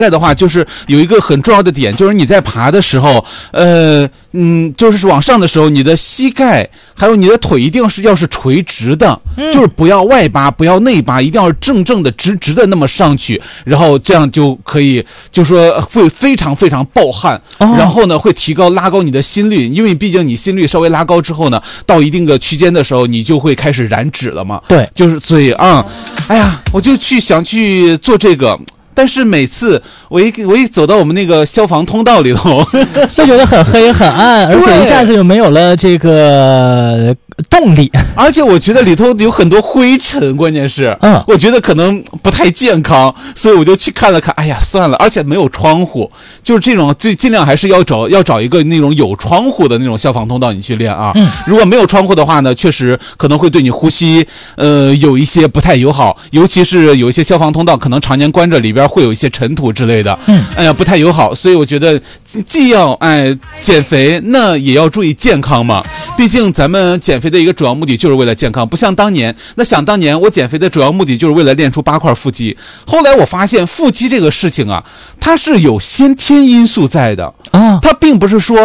再的话，就是有一个很重要的点，就是你在爬的时候，就是往上的时候，你的膝盖还有你的腿一定要是垂直的，就是不要外八，不要内八，一定要是正的直的那么上去，然后这样就可以，就说会非常非常暴汗，然后呢会拉高你的心率，因为毕竟你心率稍微拉高之后呢，到一定的区间的时候，你就会开始燃脂了嘛。 对， 就是所以哎呀，我就想去做这个。但是每次我一走到我们那个消防通道里头， 就觉得很黑很暗，而且一下子就没有了这个动力， 而且我觉得里头有很多灰尘，关键是，我觉得可能不太健康，所以我就去看了看，哎呀，算了，而且没有窗户，就是这种尽量还是要找一个那种有窗户的那种消防通道你去练啊。如果没有窗户的话呢，确实可能会对你呼吸有一些不太友好，尤其是有一些消防通道可能常年关着，里边会有一些尘土之类的，哎呀不太友好，所以我觉得既要减肥，那也要注意健康嘛，毕竟咱们减肥的一个主要目的就是为了健康，不像当年，想当年我减肥的主要目的就是为了练出8块腹肌，后来我发现腹肌这个事情啊，它是有先天因素在的啊，它并不是说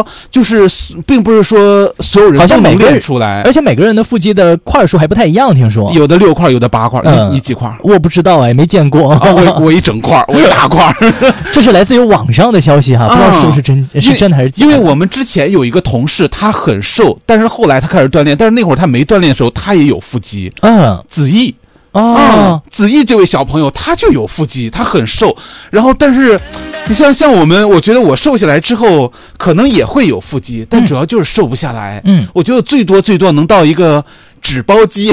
所有人都能练出来， 而且每个人的腹肌的块数还不太一样，听说有的6块，有的8块，你几块？ 我不知道没见过啊，我一整块，我一大块。 这是来自于网上的消息哈，不知道是不是真的还是假的。 因为我们之前有一个同事，他很瘦，但是后来他开始锻炼，但是那会儿他没锻炼的时候，他也有腹肌。子毅子毅这位小朋友他就有腹肌，他很瘦，然后但是你像我觉得我瘦下来之后可能也会有腹肌，但主要就是瘦不下来。我觉得最多能到一个纸包肌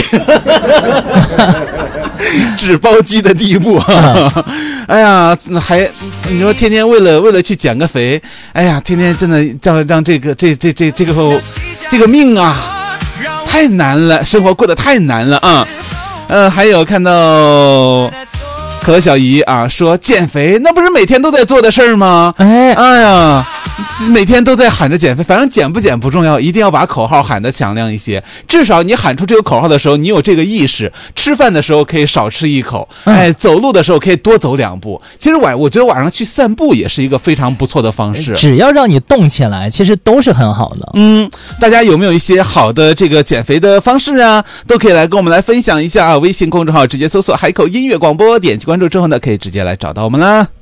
纸包肌的地步。哎呀，你说天天为了去减个肥，哎呀，天天真的让这个命啊太难了，生活过得太难了啊。还有看到可乐小姨啊说减肥那不是每天都在做的事儿吗？哎呀，每天都在喊着减肥，反正减不减不重要，一定要把口号喊得响亮一些，至少你喊出这个口号的时候你有这个意识，吃饭的时候可以少吃一口，走路的时候可以多走2步。其实我觉得晚上去散步也是一个非常不错的方式， 只要让你动起来其实都是很好的。 大家有没有一些好的这个减肥的方式啊，都可以来跟我们来分享一下啊。微信公众号直接搜索海口音乐广播，点击关注之后呢可以直接来找到我们啦。